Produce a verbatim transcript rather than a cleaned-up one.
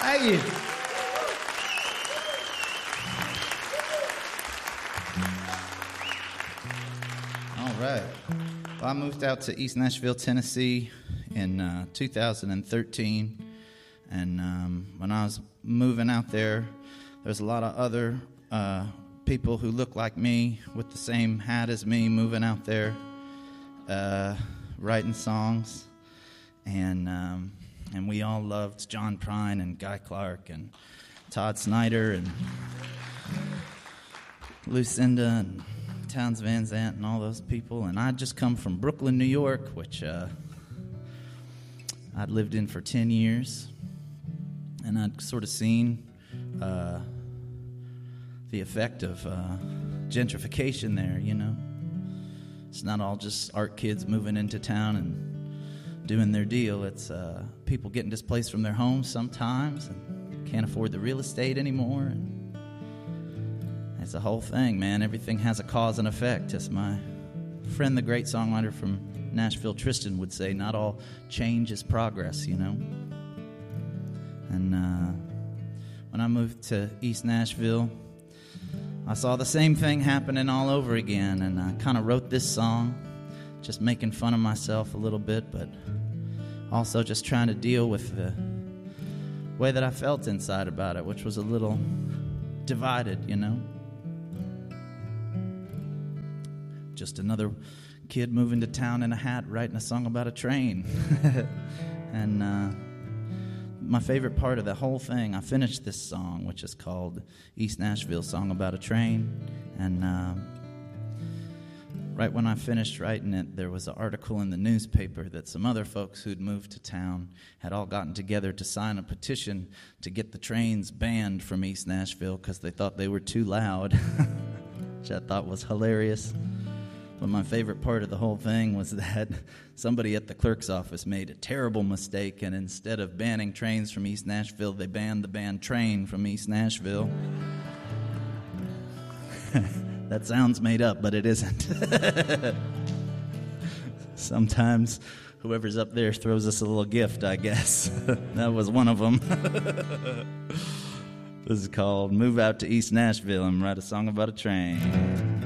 Thank you. All right. Well, I moved out to East Nashville, Tennessee in uh, two thousand thirteen. And um, when I was moving out there, there's a lot of other uh, people who look like me with the same hat as me moving out there, uh, writing songs. And um, and we all loved John Prine and Guy Clark and Todd Snyder and Lucinda and Townes Van Zandt and all those people. And I'd just come from Brooklyn, New York, which uh, I'd lived in for ten years. And I'd sort of seen uh, the effect of uh, gentrification there, you know. It's not all just art kids moving into town and doing their deal. It's uh, people getting displaced from their homes sometimes and can't afford the real estate anymore. And it's a whole thing, man. Everything has a cause and effect. As my friend, the great songwriter from Nashville, Tristan, would say, not all change is progress, you know. And uh, when I moved to East Nashville, I saw the same thing happening all over again, and I kind of wrote this song, just making fun of myself a little bit, but also just trying to deal with the way that I felt inside about it, which was a little divided, you know. Just another kid moving to town in a hat, writing a song about a train. and uh, my favorite part of the whole thing, I finished this song, which is called East Nashville Song About a Train. And uh, right when I finished writing it, there was an article in the newspaper that some other folks who'd moved to town had all gotten together to sign a petition to get the trains banned from East Nashville because they thought they were too loud, which I thought was hilarious. But my favorite part of the whole thing was that somebody at the clerk's office made a terrible mistake, and instead of banning trains from East Nashville, they banned the band Train from East Nashville. That sounds made up, but it isn't. Sometimes whoever's up there throws us a little gift, I guess. That was one of them. This is called Move Out to East Nashville and Write a Song About a Train.